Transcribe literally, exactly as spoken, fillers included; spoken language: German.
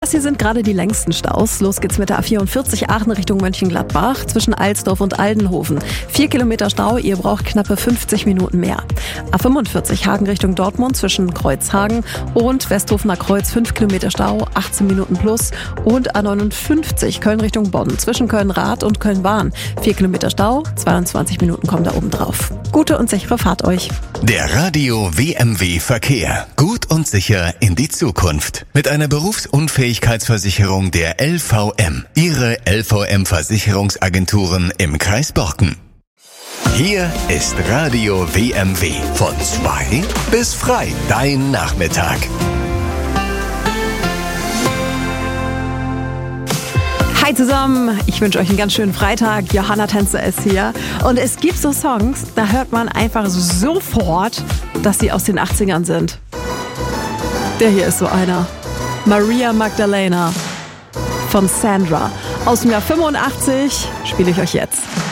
Das hier sind gerade die längsten Staus. Los geht's mit der A vierundvierzig Aachen Richtung Mönchengladbach zwischen Alsdorf und Aldenhoven. Vier Kilometer Stau, ihr braucht knappe fünfzig Minuten mehr. A fünfundvierzig Hagen Richtung Dortmund zwischen Kreuzhagen und Westhofener Kreuz. Fünf Kilometer Stau, achtzehn Minuten plus. Und A neunundfünfzig Köln Richtung Bonn zwischen Köln-Rad und Köln-Bahn. Vier Kilometer Stau, zweiundzwanzig Minuten kommen da oben drauf. Gute und sichere Fahrt euch. Der Radio W M W Verkehr. Gut und sicher in die Zukunft. Mit einer Berufsunfähigkeitsversicherung der L V M. Ihre L V M-Versicherungsagenturen im Kreis Borken. Hier ist Radio W M W. Von zwei bis frei. Dein Nachmittag. Hi zusammen, ich wünsche euch einen ganz schönen Freitag. Johanna Tänzer ist hier. Und es gibt so Songs, da hört man einfach sofort, dass sie aus den achtzigern sind. Der hier ist so einer. Maria Magdalena von Sandra. Aus dem Jahr fünfundachtzig spiele ich euch jetzt.